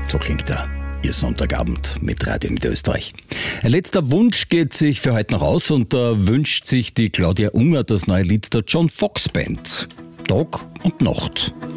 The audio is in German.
So klingt Ihr Sonntagabend mit Radio Niederösterreich. Ein letzter Wunsch geht sich für heute noch aus und da wünscht sich die Claudia Unger das neue Lied der John Foxx Band. Tag und Nacht.